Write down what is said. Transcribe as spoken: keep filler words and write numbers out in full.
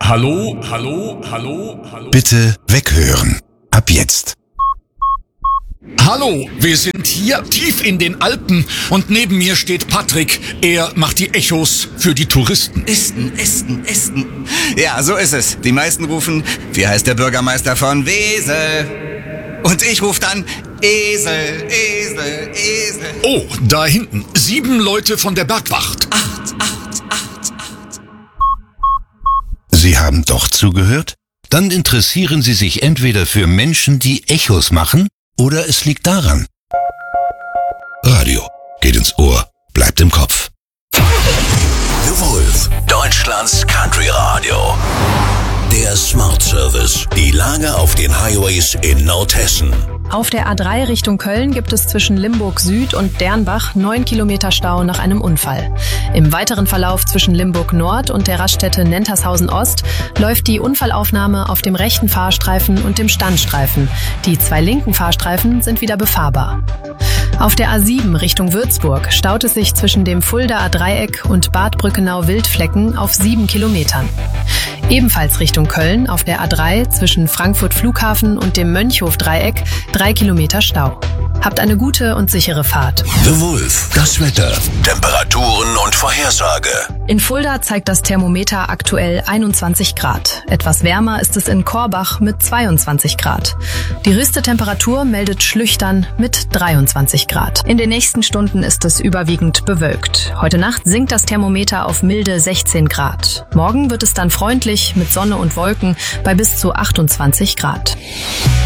Hallo, hallo, hallo, hallo. Bitte weghören. Ab jetzt. Hallo, wir sind hier tief in den Alpen und neben mir steht Patrick. Er macht die Echos für die Touristen. Esten, Esten, Esten. Ja, so ist es. Die meisten rufen, wie heißt der Bürgermeister von Wesel? Und ich rufe dann, Esel, Esel, Esel. Oh, da hinten. Sieben Leute von der Bergwacht. Acht, acht, acht, acht. Sie haben doch zugehört? Dann interessieren Sie sich entweder für Menschen, die Echos machen, oder es liegt daran. Radio geht ins Ohr, bleibt im Kopf. The Wolf, Deutschlands Country Radio. Der Smart Service. Die Lage auf den Highways in Nordhessen. Auf der A drei Richtung Köln gibt es zwischen Limburg Süd und Dernbach neun Kilometer Stau nach einem Unfall. Im weiteren Verlauf zwischen Limburg Nord und der Raststätte Nentershausen Ost läuft die Unfallaufnahme auf dem rechten Fahrstreifen und dem Standstreifen. Die zwei linken Fahrstreifen sind wieder befahrbar. Auf der A sieben Richtung Würzburg staut es sich zwischen dem Fuldaer Dreieck und Bad Brückenau-Wildflecken auf sieben Kilometern. Ebenfalls Richtung Köln auf der A drei zwischen Frankfurt Flughafen und dem Mönchhof-Dreieck drei Kilometer Stau. Habt eine gute und sichere Fahrt. The Wolf, das Wetter, Temperaturen und Vorhersage. In Fulda zeigt das Thermometer aktuell einundzwanzig Grad. Etwas wärmer ist es in Korbach mit zweiundzwanzig Grad. Die höchste Temperatur meldet Schlüchtern mit dreiundzwanzig Grad. In den nächsten Stunden ist es überwiegend bewölkt. Heute Nacht sinkt das Thermometer auf milde sechzehn Grad. Morgen wird es dann freundlich mit Sonne und Wolken bei bis zu achtundzwanzig Grad.